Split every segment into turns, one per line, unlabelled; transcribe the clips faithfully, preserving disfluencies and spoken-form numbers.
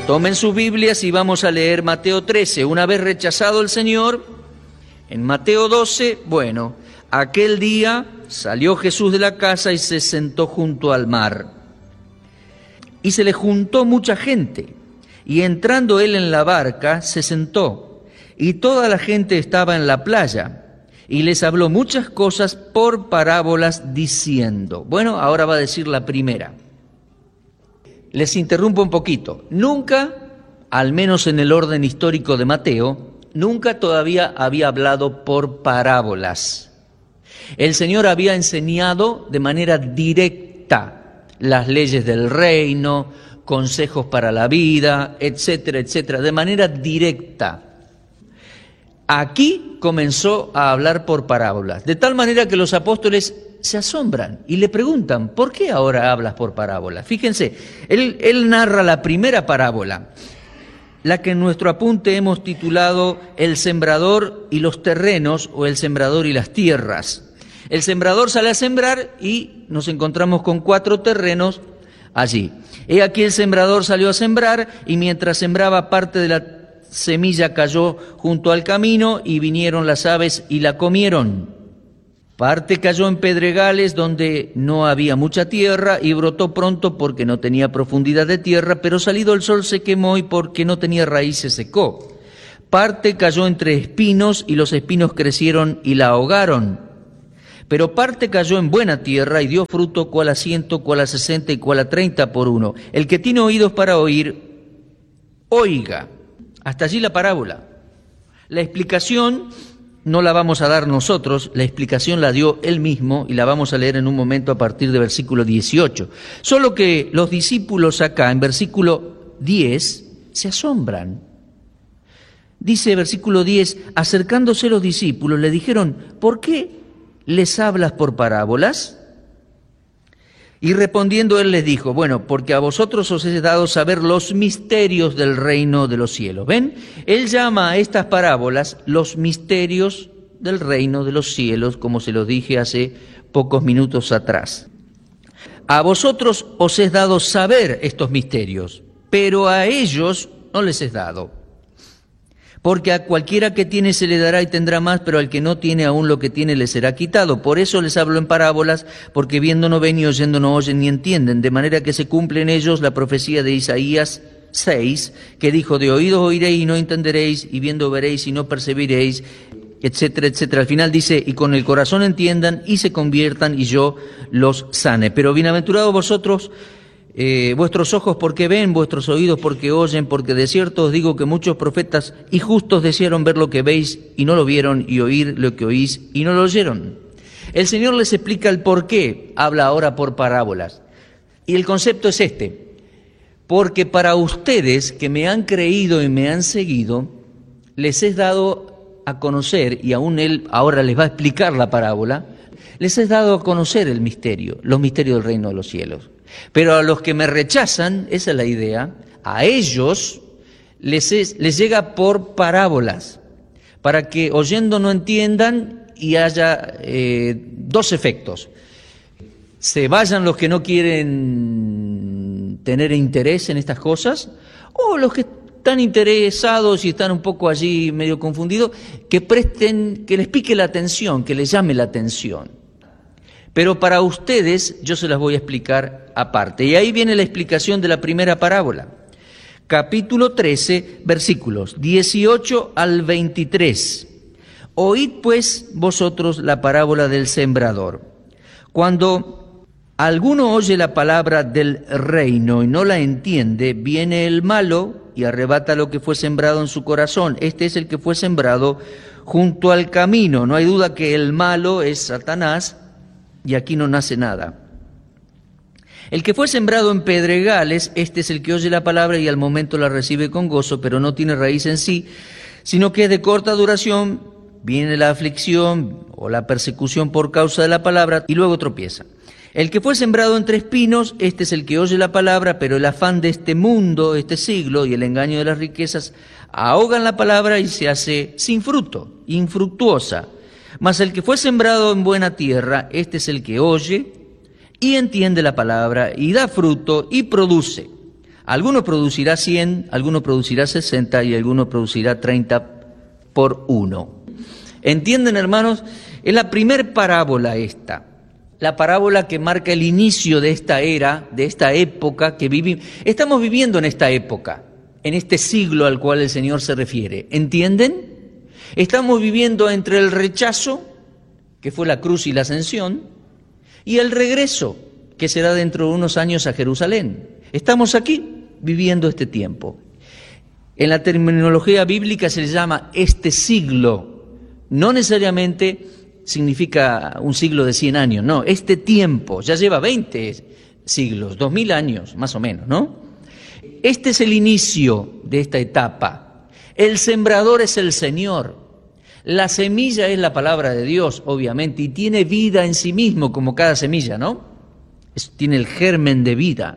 Tomen sus Biblias y vamos a leer Mateo trece. Una vez rechazado el Señor, en Mateo doce, bueno, aquel día salió Jesús de la casa y se sentó junto al mar. Y se le juntó mucha gente, y entrando él en la barca, se sentó, y toda la gente estaba en la playa, y les habló muchas cosas por parábolas diciendo. Bueno, ahora va a decir la primera. Les interrumpo un poquito. Nunca, al menos en el orden histórico de Mateo, nunca todavía había hablado por parábolas. El Señor había enseñado de manera directa las leyes del reino, consejos para la vida, etcétera, etcétera, de manera directa. Aquí comenzó a hablar por parábolas, de tal manera que los apóstoles se asombran y le preguntan, ¿por qué ahora hablas por parábolas? Fíjense, él, él narra la primera parábola, la que en nuestro apunte hemos titulado El sembrador y los terrenos, o El sembrador y las tierras. El sembrador sale a sembrar y nos encontramos con cuatro terrenos allí. He aquí el sembrador salió a sembrar, y mientras sembraba, parte de la semilla cayó junto al camino, y vinieron las aves y la comieron. Parte cayó en pedregales donde no había mucha tierra, y brotó pronto porque no tenía profundidad de tierra, pero salido el sol se quemó, y porque no tenía raíz se secó. Parte cayó entre espinos, y los espinos crecieron y la ahogaron. Pero parte cayó en buena tierra y dio fruto, cual a ciento, cual a sesenta y cual a treinta por uno. El que tiene oídos para oír, oiga. Hasta allí la parábola. La explicación no la vamos a dar nosotros, la explicación la dio él mismo, y la vamos a leer en un momento a partir de versículo dieciocho. Solo que los discípulos acá, en versículo diez, se asombran. Dice versículo diez, acercándose los discípulos, le dijeron, ¿por qué les hablas por parábolas? Y respondiendo él les dijo, bueno, porque a vosotros os he dado saber los misterios del reino de los cielos. ¿Ven? Él llama a estas parábolas los misterios del reino de los cielos, como se los dije hace pocos minutos atrás. A vosotros os he dado saber estos misterios, pero a ellos no les es dado. Porque a cualquiera que tiene se le dará y tendrá más, pero al que no tiene aún lo que tiene le será quitado. Por eso les hablo en parábolas, porque viendo no ven y oyendo no oyen ni entienden, de manera que se cumple en ellos la profecía de Isaías seis, que dijo, de oídos oiréis y no entenderéis, y viendo veréis y no percibiréis, etcétera, etcétera. Al final dice, y con el corazón entiendan y se conviertan y yo los sane. Pero bienaventurados vosotros, Eh, vuestros ojos porque ven, vuestros oídos porque oyen, porque de cierto os digo que muchos profetas y justos desearon ver lo que veis y no lo vieron, y oír lo que oís y no lo oyeron. El Señor les explica el por qué habla ahora por parábolas. Y el concepto es este: porque para ustedes que me han creído y me han seguido, les he dado a conocer, y aún Él ahora les va a explicar la parábola, les he dado a conocer el misterio, los misterios del reino de los cielos. Pero a los que me rechazan, esa es la idea, a ellos les, es, les llega por parábolas, para que oyendo no entiendan y haya eh, dos efectos. Se vayan los que no quieren tener interés en estas cosas, o los que están interesados y están un poco allí medio confundidos, que presten, que les pique la atención, que les llame la atención. Pero para ustedes yo se las voy a explicar aparte. Y ahí viene la explicación de la primera parábola. Capítulo trece, versículos dieciocho al veintitrés. Oíd pues vosotros la parábola del sembrador. Cuando alguno oye la palabra del reino y no la entiende, viene el malo y arrebata lo que fue sembrado en su corazón. Este es el que fue sembrado junto al camino. No hay duda que el malo es Satanás, y aquí no nace nada. El que fue sembrado en pedregales, este es el que oye la palabra y al momento la recibe con gozo, pero no tiene raíz en sí, sino que es de corta duración, viene la aflicción o la persecución por causa de la palabra y luego tropieza. El que fue sembrado entre espinos, este es el que oye la palabra, pero el afán de este mundo, este siglo y el engaño de las riquezas ahogan la palabra y se hace sin fruto, infructuosa. Mas el que fue sembrado en buena tierra, este es el que oye y entiende la palabra y da fruto y produce, Alguno producirá cien, alguno producirá sesenta y alguno producirá treinta por uno. ¿Entienden, hermanos? Es la primer parábola esta. La parábola que marca el inicio de esta era, de esta época que vivimos. Estamos viviendo en esta época, en este siglo al cual el Señor se refiere. ¿Entienden? Estamos viviendo entre el rechazo, que fue la cruz y la ascensión, y el regreso, que será dentro de unos años a Jerusalén. Estamos aquí viviendo este tiempo. En la terminología bíblica se le llama este siglo. No necesariamente significa un siglo de cien años, no, este tiempo ya lleva veinte siglos, dos mil años más o menos, ¿no? Este es el inicio de esta etapa. El sembrador es el Señor. La semilla es la palabra de Dios, obviamente, y tiene vida en sí mismo, como cada semilla, ¿no? Es, tiene el germen de vida.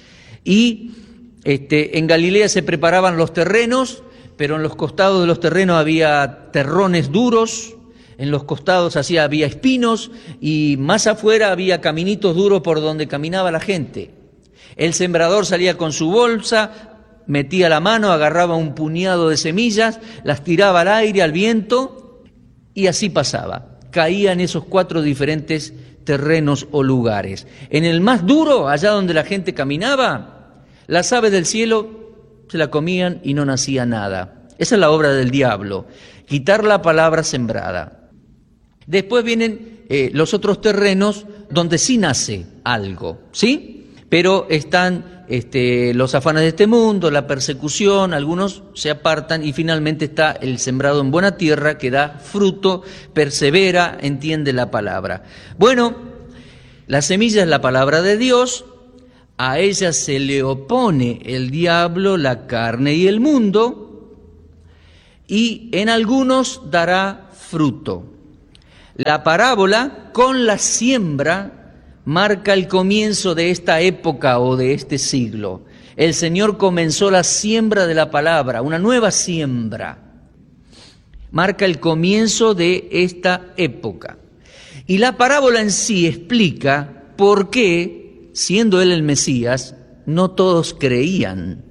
Y este, en Galilea se preparaban los terrenos, pero en los costados de los terrenos había terrones duros, en los costados así había espinos y más afuera había caminitos duros por donde caminaba la gente. El sembrador salía con su bolsa, metía la mano, agarraba un puñado de semillas, las tiraba al aire, al viento, y así pasaba. Caía en esos cuatro diferentes terrenos o lugares. En el más duro, allá donde la gente caminaba, las aves del cielo se la comían y no nacía nada. Esa es la obra del diablo, quitar la palabra sembrada. Después vienen eh, los otros terrenos donde sí nace algo, ¿sí? Pero están este, los afanes de este mundo, la persecución, algunos se apartan y finalmente está el sembrado en buena tierra que da fruto, persevera, entiende la palabra. Bueno, la semilla es la palabra de Dios, a ella se le opone el diablo, la carne y el mundo, y en algunos dará fruto. La parábola con la siembra marca el comienzo de esta época o de este siglo. El Señor comenzó la siembra de la palabra, una nueva siembra. Marca el comienzo de esta época. Y la parábola en sí explica por qué, siendo Él el Mesías, no todos creían.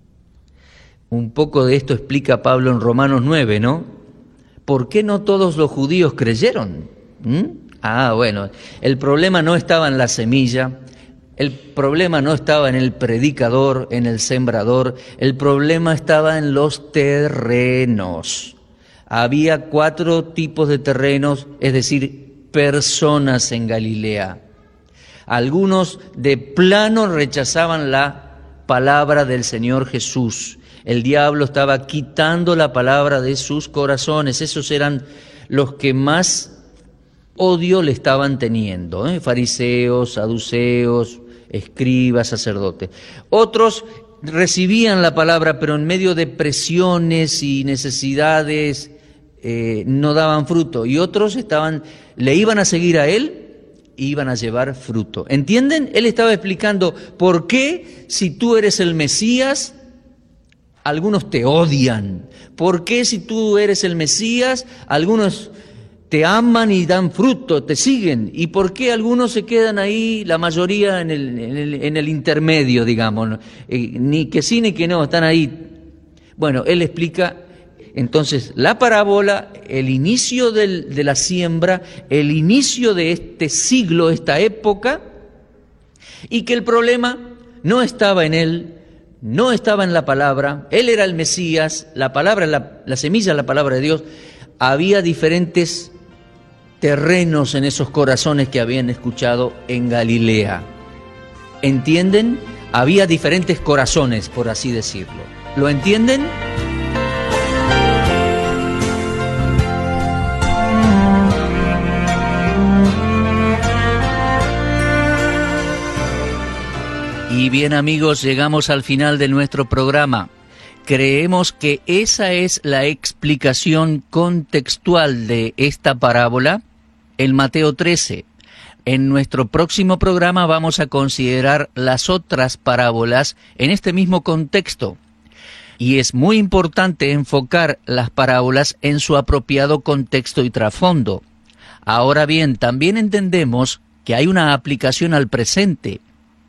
Un poco de esto explica Pablo en Romanos nueve, ¿no? ¿Por qué no todos los judíos creyeron? ¿Mm? Ah, bueno, el problema no estaba en la semilla, el problema no estaba en el predicador, en el sembrador, el problema estaba en los terrenos. Había cuatro tipos de terrenos, es decir, personas en Galilea. Algunos de plano rechazaban la palabra del Señor Jesús. El diablo estaba quitando la palabra de sus corazones. Esos eran los que más odio le estaban teniendo, ¿eh? Fariseos, saduceos, escribas, sacerdotes. Otros recibían la palabra, pero en medio de presiones y necesidades eh, no daban fruto. Y otros estaban, le iban a seguir a él y iban a llevar fruto. ¿Entienden? Él estaba explicando por qué, si tú eres el Mesías, algunos te odian. ¿Por qué si tú eres el Mesías, algunos te aman y dan fruto, te siguen? ¿Y por qué algunos se quedan ahí, la mayoría en el, en el, en el intermedio, digamos? Eh, ni que sí ni que no, están ahí. Bueno, él explica entonces la parábola, el inicio del, de la siembra, el inicio de este siglo, esta época, y que el problema no estaba en él, no estaba en la palabra, él era el Mesías, la palabra, la, la semilla, la palabra de Dios. Había diferentes terrenos en esos corazones que habían escuchado en Galilea. ¿Entienden? Había diferentes corazones, por así decirlo. ¿Lo entienden? Y bien, amigos, llegamos al final de nuestro programa. Creemos que esa es la explicación contextual de esta parábola en Mateo trece. En nuestro próximo programa vamos a considerar las otras parábolas en este mismo contexto. Y es muy importante enfocar las parábolas en su apropiado contexto y trasfondo. Ahora bien, también entendemos que hay una aplicación al presente.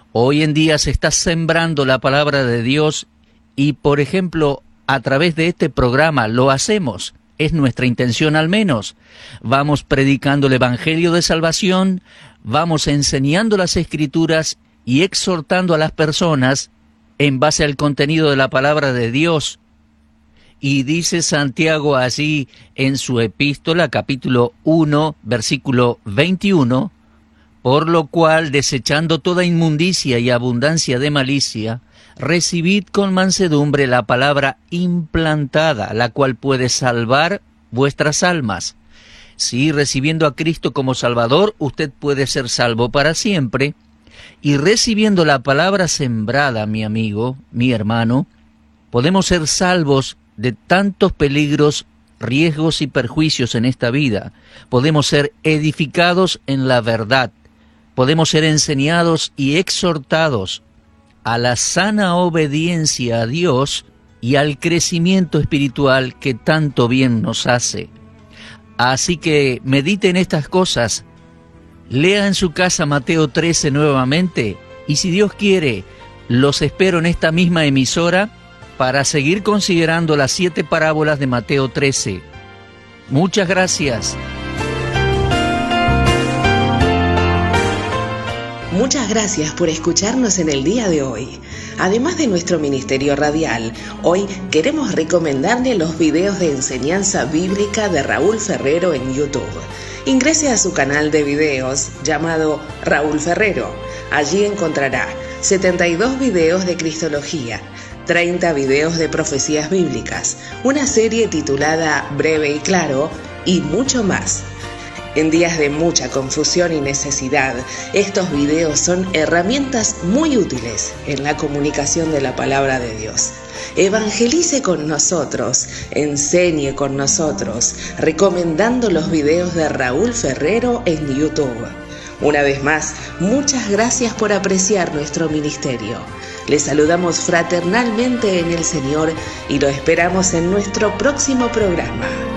Hoy en día se está sembrando la palabra de Dios y, por ejemplo, a través de este programa lo hacemos. Es nuestra intención al menos. Vamos predicando el Evangelio de Salvación, vamos enseñando las Escrituras y exhortando a las personas en base al contenido de la palabra de Dios. Y dice Santiago así en su epístola, capítulo uno, versículo veintiuno, por lo cual, desechando toda inmundicia y abundancia de malicia, recibid con mansedumbre la palabra implantada, la cual puede salvar vuestras almas. Sí, recibiendo a Cristo como Salvador, usted puede ser salvo para siempre, y recibiendo la palabra sembrada, mi amigo, mi hermano, podemos ser salvos de tantos peligros, riesgos y perjuicios en esta vida. Podemos ser edificados en la verdad, podemos ser enseñados y exhortados a la sana obediencia a Dios y al crecimiento espiritual que tanto bien nos hace. Así que mediten estas cosas, lea en su casa Mateo trece nuevamente, y si Dios quiere, los espero en esta misma emisora para seguir considerando las siete parábolas de Mateo trece. Muchas gracias.
Muchas gracias por escucharnos en el día de hoy. Además de nuestro ministerio radial, hoy queremos recomendarle los videos de enseñanza bíblica de Raúl Ferrero en YouTube. Ingrese a su canal de videos llamado Raúl Ferrero. Allí encontrará setenta y dos videos de Cristología, treinta videos de profecías bíblicas, una serie titulada Breve y Claro y mucho más. En días de mucha confusión y necesidad, estos videos son herramientas muy útiles en la comunicación de la palabra de Dios. Evangelice con nosotros, enseñe con nosotros, recomendando los videos de Raúl Ferrero en YouTube. Una vez más, muchas gracias por apreciar nuestro ministerio. Les saludamos fraternalmente en el Señor y lo esperamos en nuestro próximo programa.